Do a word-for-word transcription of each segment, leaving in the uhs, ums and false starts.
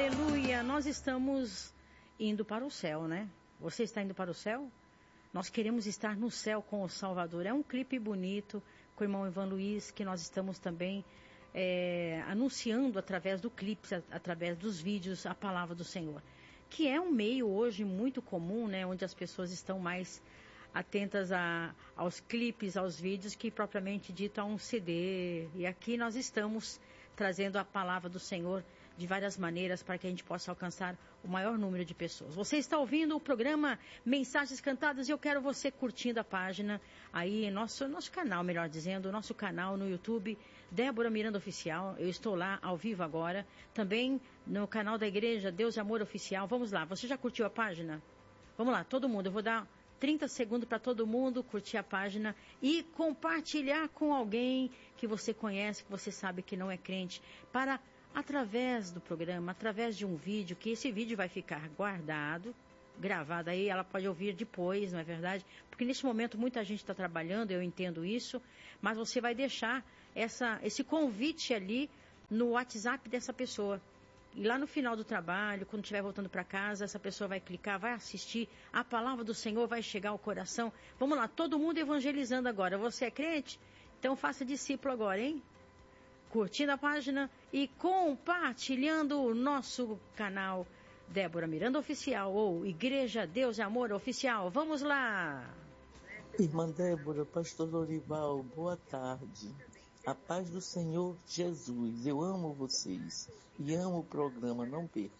Aleluia! Nós estamos indo para o céu, né? Você está indo para o céu? Nós queremos estar no céu com o Salvador. É um clipe bonito com o irmão Ivan Luiz, que nós estamos também é, anunciando através do clipe, através dos vídeos, a palavra do Senhor. Que é um meio hoje muito comum, né? Onde as pessoas estão mais atentas a, aos clipes, aos vídeos, que propriamente dito a um C D. E aqui nós estamos trazendo a palavra do Senhor de várias maneiras para que a gente possa alcançar o maior número de pessoas. Você está ouvindo o programa Mensagens Cantadas e eu quero você curtindo a página aí, nosso, nosso canal, melhor dizendo, nosso canal no YouTube, Débora Miranda Oficial. Eu estou lá ao vivo agora. Também no canal da igreja Deus e Amor Oficial. Vamos lá, você já curtiu a página? Vamos lá, todo mundo, eu vou dar trinta segundos para todo mundo curtir a página e compartilhar com alguém que você conhece, que você sabe que não é crente, para através do programa, através de um vídeo, que esse vídeo vai ficar guardado, gravado aí, ela pode ouvir depois, não é verdade? Porque nesse momento muita gente está trabalhando, eu entendo isso, mas você vai deixar essa, esse convite ali no WhatsApp dessa pessoa. E lá no final do trabalho, quando estiver voltando para casa, essa pessoa vai clicar, vai assistir, a palavra do Senhor vai chegar ao coração. Vamos lá, todo mundo evangelizando agora. Você é crente? Então faça discípulo agora, hein? Curtindo a página e compartilhando o nosso canal Débora Miranda Oficial ou Igreja Deus e Amor Oficial. Vamos lá! Irmã Débora, pastor Lorival, boa tarde. A paz do Senhor Jesus. Eu amo vocês e amo o programa, não perca.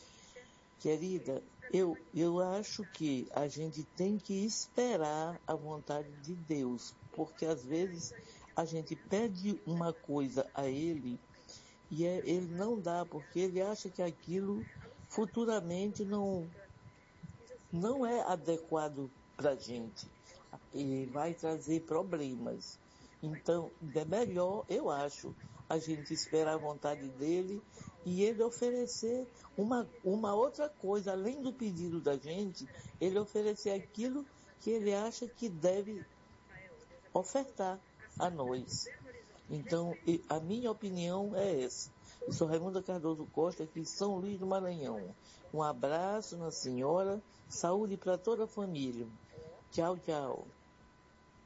Querida, eu, eu acho que a gente tem que esperar a vontade de Deus, porque às vezes a gente pede uma coisa a Ele e é, Ele não dá, porque Ele acha que aquilo futuramente não, não é adequado para a gente. E vai trazer problemas. Então, é melhor, eu acho, a gente esperar a vontade dele e ele oferecer uma, uma outra coisa, além do pedido da gente, ele oferecer aquilo que ele acha que deve ofertar a nós. Então, a minha opinião é essa. Eu sou Raimunda Cardoso Costa, aqui em São Luís do Maranhão. Um abraço na senhora, saúde para toda a família. Tchau, tchau.